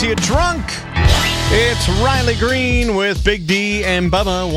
Is he a drunk? It's Riley Green with Big D and Bubba.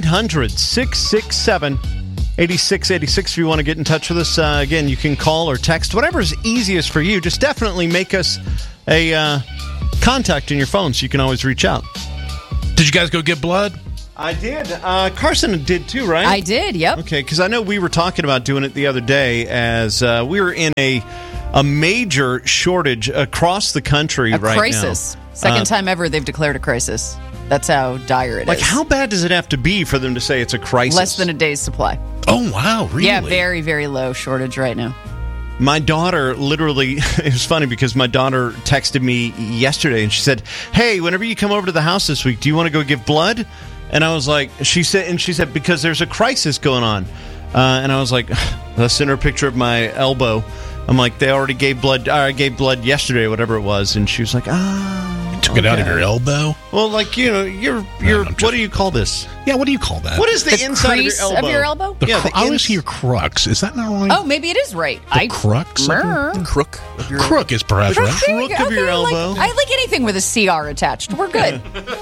1-800-667-8686 if you want to get in touch with us. Again, you can call or text, whatever's easiest for you. Just definitely make us a contact in your phone so you can always reach out. Did you guys go give blood? I did. Carson did too, right? I did, yep. Okay, because I know we were talking about doing it the other day as we were in a major shortage across the country right now. A crisis. Second time ever they've declared a crisis. That's how dire it is. Like, how bad does it have to be for them to say it's a crisis? Less than a day's supply. Oh, wow, really? Yeah, very, very low shortage right now. My daughter literally, it was funny because my daughter texted me yesterday and she said, hey, whenever you come over to the house this week, do you want to go give blood? And I was like, she said, because there's a crisis going on. And I was like, I sent her a picture of my elbow. I'm like, they already gave blood. I gave blood yesterday, whatever it was. And she was like, you took it out of your elbow? Well, like, you're what do you call this? Yeah, what do you call that? What is the inside of your elbow? I always hear crux. Is that not right? Oh, maybe it is right. Crux? Crook. Crook is perhaps right. Crook of your elbow. I like anything with a CR attached. We're good.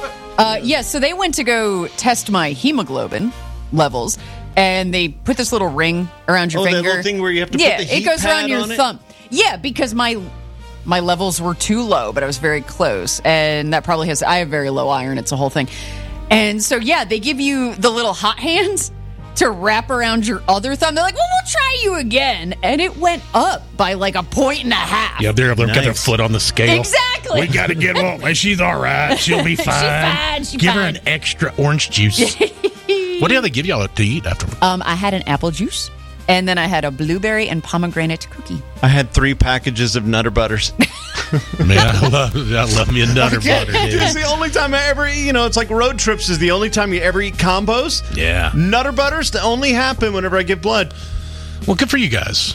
So they went to go test my hemoglobin levels, and they put this little ring around your finger. That little thing where you have to put the heat it goes pad around your thumb. Yeah, because my levels were too low, but I was very close, and that probably I have very low iron. It's a whole thing. And so, they give you the little hot hands to wrap around your other thumb. They're like, well, we'll try you again. And it went up by like 1.5 points. Yeah, they've got their foot on the scale. Exactly. We got to get home. She's all right. She'll be fine. She's Give fine. her an extra orange juice. What do they give y'all to eat after? I had an apple juice, and then I had a blueberry and pomegranate cookie. I had 3 packages of Nutter Butters. Man, I love me a Nutter Butter, dude. It's the only time I ever eat, it's like road trips is the only time you ever eat combos. Yeah. Nutter Butters only happen whenever I give blood. Well, good for you guys.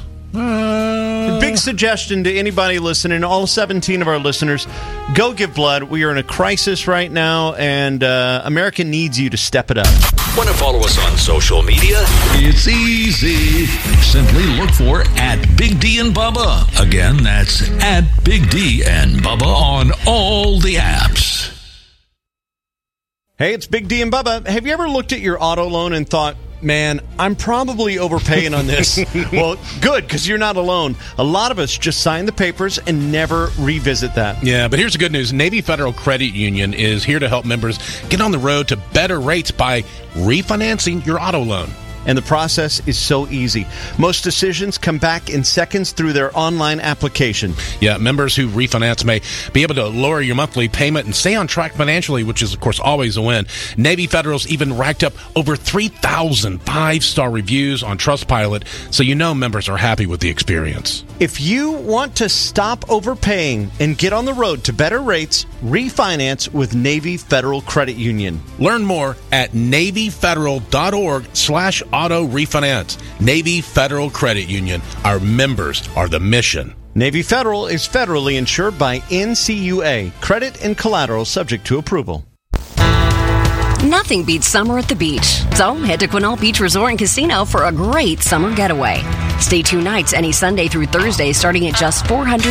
Big suggestion to anybody listening, all 17 of our listeners, go give blood. We are in a crisis right now, and America needs you to step it up. Want to follow us on social media? It's easy. Simply look for @Big D and Bubba. Again, that's @Big D and Bubba on all the apps. Hey, it's Big D and Bubba. Have you ever looked at your auto loan and thought, man, I'm probably overpaying on this? Well, good, because you're not alone. A lot of us just sign the papers and never revisit that. Yeah, but here's the good news. Navy Federal Credit Union is here to help members get on the road to better rates by refinancing your auto loan. And the process is so easy. Most decisions come back in seconds through their online application. Yeah, members who refinance may be able to lower your monthly payment and stay on track financially, which is, of course, always a win. Navy Federal's even racked up over 3,000 5-star reviews on Trustpilot, so members are happy with the experience. If you want to stop overpaying and get on the road to better rates, refinance with Navy Federal Credit Union. Learn more at NavyFederal.org/auto refinance. Navy Federal Credit Union. Our members are the mission. Navy Federal is federally insured by NCUA. Credit and collateral subject to approval. Nothing beats summer at the beach. So head to Quinault Beach Resort and Casino for a great summer getaway. Stay 2 nights any Sunday through Thursday starting at just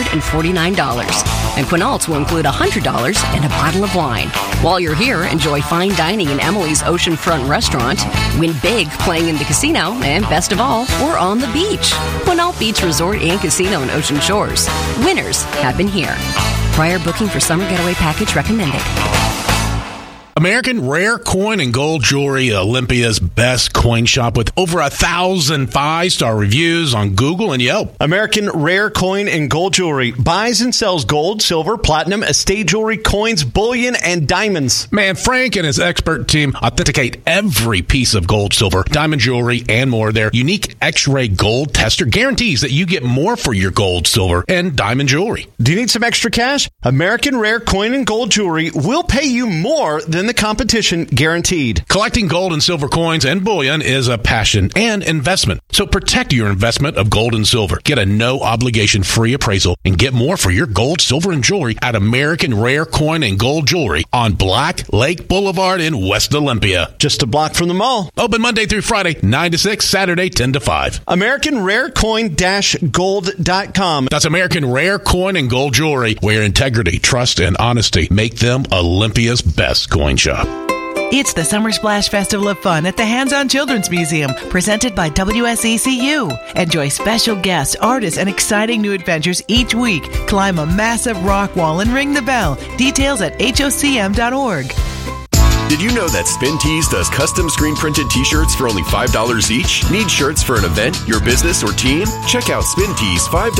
$449. And Quinault's will include $100 and a bottle of wine. While you're here, enjoy fine dining in Emily's Oceanfront Restaurant. Win big playing in the casino. And best of all, we're on the beach. Quinault Beach Resort and Casino in Ocean Shores. Winners have been here. Prior booking for summer getaway package recommended. American Rare Coin and Gold Jewelry, Olympia's best coin shop with over 1,000 5-star reviews on Google and Yelp. American Rare Coin and Gold Jewelry buys and sells gold, silver, platinum, estate jewelry, coins, bullion, and diamonds. Man, Frank and his expert team authenticate every piece of gold, silver, diamond jewelry, and more. Their unique X-ray gold tester guarantees that you get more for your gold, silver, and diamond jewelry. Do you need some extra cash? American Rare Coin and Gold Jewelry will pay you more than than the competition, guaranteed. Collecting gold and silver coins and bullion is a passion and investment. So protect your investment of gold and silver. Get a no-obligation free appraisal and get more for your gold, silver, and jewelry at American Rare Coin and Gold Jewelry on Black Lake Boulevard in West Olympia. Just a block from the mall. Open Monday through Friday, 9 to 6, Saturday, 10 to 5. AmericanRareCoin-Gold.com. That's American Rare Coin and Gold Jewelry, where integrity, trust, and honesty make them Olympia's best coin shop. It's the Summer Splash Festival of Fun at the Hands-On Children's Museum, presented by WSECU. Enjoy special guests, artists, and exciting new adventures each week. Climb a massive rock wall and ring the bell. Details at HOCM.org. Did you know that Spin Tees does custom screen printed t-shirts for only $5 each? Need shirts for an event, your business, or team? Check out Spin Tees' $5